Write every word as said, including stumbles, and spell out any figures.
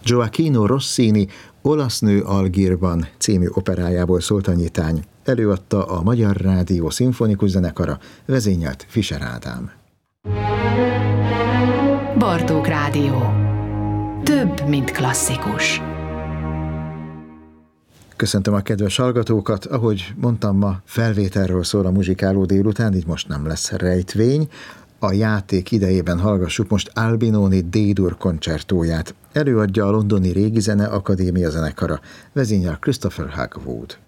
Gioachino Rossini Olasz nő Algírban című operájából szólt a nyitány. Előadta a Magyar Rádió Szimfonikus Zenekara, vezényelt Fischer Ádám. Bartók Rádió. Több, mint klasszikus. Köszöntöm a kedves hallgatókat, ahogy mondtam, ma felvételről szól a muzsikáló délután, így most nem lesz rejtvény. A játék idejében hallgassuk most Albinoni D-dur koncertóját. Előadja a Londoni Régi Zene Akadémia zenekara, vezényel Christopher Hogwood.